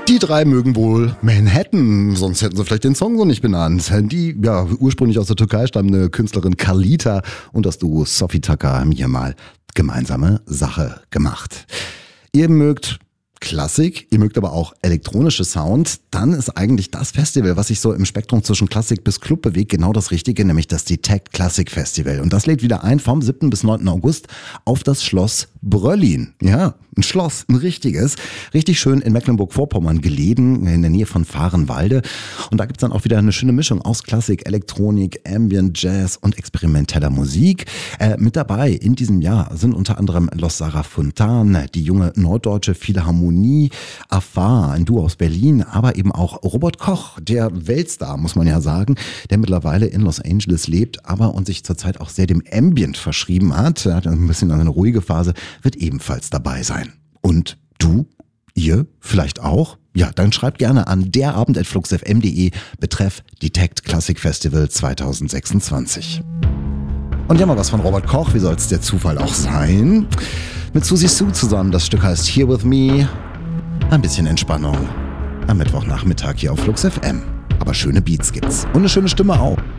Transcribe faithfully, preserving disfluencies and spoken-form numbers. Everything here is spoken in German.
Die drei mögen wohl Manhattan, sonst hätten sie vielleicht den Song so nicht benannt. Die ja ursprünglich aus der Türkei stammende Künstlerin Carlita und das Duo Sophie Tucker haben hier mal gemeinsame Sache gemacht. Ihr mögt Klassik, ihr mögt aber auch elektronische Sound, dann ist eigentlich das Festival, was sich so im Spektrum zwischen Klassik bis Club bewegt, genau das Richtige, nämlich das Detect Classic Festival. Und das lädt wieder ein vom siebten bis neunten August auf das Schloss Bröllin. Ja, ein Schloss, ein richtiges. Richtig schön in Mecklenburg-Vorpommern gelegen, in der Nähe von Vahrenwalde. Und da gibt's dann auch wieder eine schöne Mischung aus Klassik, Elektronik, Ambient, Jazz und experimenteller Musik. Äh, mit dabei in diesem Jahr sind unter anderem Los Sarafuntan, die junge norddeutsche Philharmonie, Afar, ein Duo aus Berlin, aber eben auch Robert Koch, der Weltstar, muss man ja sagen, der mittlerweile in Los Angeles lebt, aber und sich zurzeit auch sehr dem Ambient verschrieben hat. Er hat ein bisschen eine ruhige Phase, wird ebenfalls dabei sein. Und du, ihr vielleicht auch? Ja, dann schreibt gerne an derabend at fluxfm punkt de betreff Detect Classic Festival zwanzig sechsundzwanzig. Und ja, mal was von Robert Koch, wie soll es der Zufall auch sein? Mit Susi Sue zusammen, das Stück heißt Here With Me. Ein bisschen Entspannung am Mittwochnachmittag hier auf Flux F M. Aber schöne Beats gibt's und eine schöne Stimme auch.